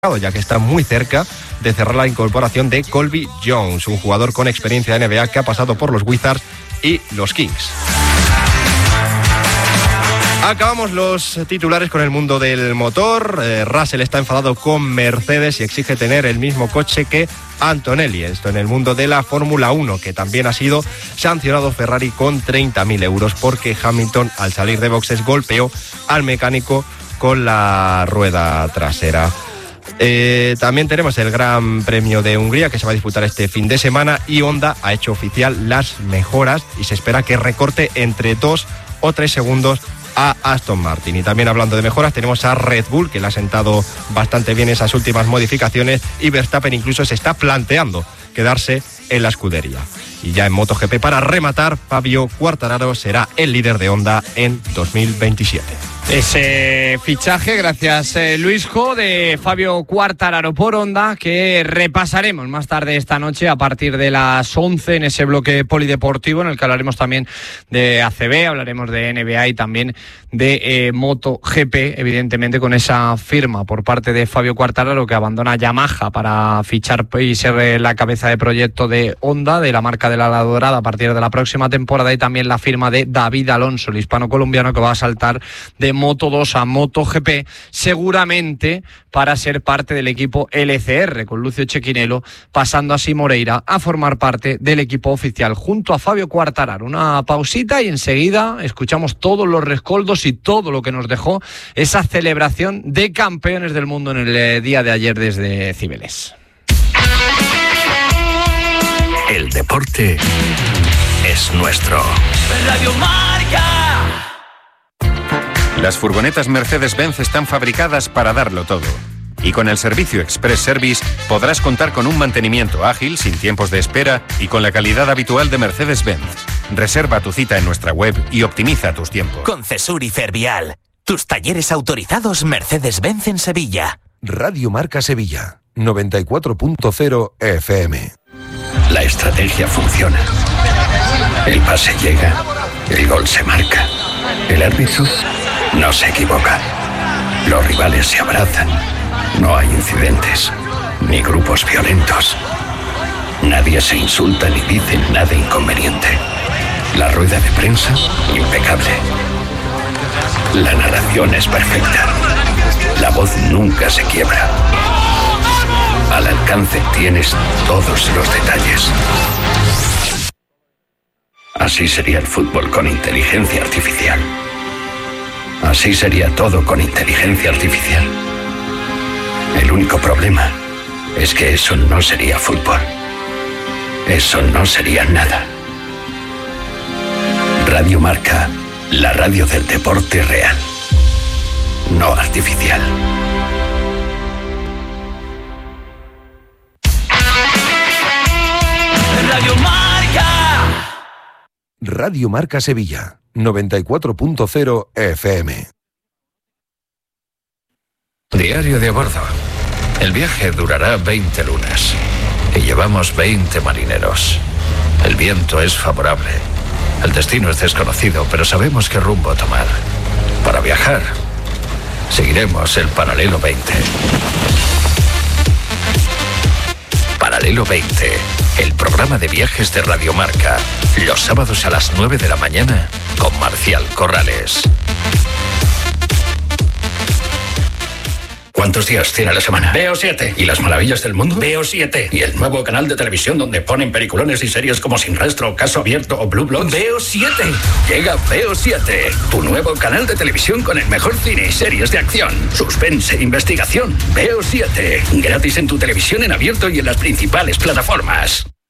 ya que está muy cerca de cerrar la incorporación de Colby Jones, un jugador con experiencia de NBA que ha pasado por los Wizards y los Kings. Acabamos los titulares con el mundo del motor. Russell está enfadado con Mercedes y exige tener el mismo coche que Antonelli. Esto en el mundo de la Fórmula 1, que también ha sido sancionado Ferrari con 30.000 euros porque Hamilton, al salir de boxes, golpeó al mecánico con la rueda trasera. También tenemos el Gran Premio de Hungría, que se va a disputar este fin de semana, y Honda ha hecho oficial las mejoras y se espera que recorte entre 2 o 3 segundos a Aston Martin. Y también, hablando de mejoras, tenemos a Red Bull, que le ha sentado bastante bien esas últimas modificaciones, y Verstappen incluso se está planteando quedarse en la escudería. Y ya en MotoGP, para rematar, Fabio Quartararo será el líder de Honda en 2027. Ese fichaje, gracias Luisjo, de Fabio Quartararo por Honda, que repasaremos más tarde esta noche a partir de las 11 en ese bloque polideportivo, en el que hablaremos también de ACB, hablaremos de NBA y también de MotoGP, evidentemente con esa firma por parte de Fabio Quartararo, que abandona Yamaha para fichar y ser la cabeza de proyecto de Honda, de la marca de la Ala Dorada, a partir de la próxima temporada, y también la firma de David Alonso, el hispano-colombiano, que va a saltar de Moto2 a MotoGP, seguramente para ser parte del equipo LCR, con Lucio Cecchinello pasando así Moreira a formar parte del equipo oficial junto a Fabio Quartararo. Una pausita y enseguida escuchamos todos los rescoldos y todo lo que nos dejó esa celebración de campeones del mundo en el día de ayer desde Cibeles. El deporte es nuestro. Radio Marca. Las furgonetas Mercedes-Benz están fabricadas para darlo todo. Y con el servicio Express Service podrás contar con un mantenimiento ágil, sin tiempos de espera y con la calidad habitual de Mercedes-Benz. Reserva tu cita en nuestra web y optimiza tus tiempos. Con Cesur y Fervial, tus talleres autorizados Mercedes-Benz en Sevilla. Radio Marca Sevilla, 94.0 FM. La estrategia funciona. El pase llega, el gol se marca. El árbitro no se equivoca. Los rivales se abrazan. No hay incidentes, ni grupos violentos. Nadie se insulta ni dice nada inconveniente. La rueda de prensa, impecable. La narración es perfecta. La voz nunca se quiebra. Al alcance tienes todos los detalles. Así sería el fútbol con inteligencia artificial. Así sería todo con inteligencia artificial. El único problema es que eso no sería fútbol. Eso no sería nada. Radio Marca, la radio del deporte real, no artificial. Radio Marca. Radio Marca Sevilla, 94.0 FM. Diario de a bordo. El viaje durará 20 lunas y llevamos 20 marineros. El viento es favorable. El destino es desconocido, pero sabemos qué rumbo tomar. Para viajar, seguiremos el Paralelo 20. Paralelo 20, el programa de viajes de Radio Marca, los sábados a las 9 de la mañana con Marcial Corrales. ¿Cuántos días tiene la semana? Veo 7. ¿Y las maravillas del mundo? Veo 7. ¿Y el nuevo canal de televisión donde ponen peliculones y series como Sin Rastro, Caso Abierto o Blue Bloods? Veo 7. Llega Veo 7, tu nuevo canal de televisión con el mejor cine y series de acción, suspense, investigación. Veo 7, gratis en tu televisión en abierto y en las principales plataformas.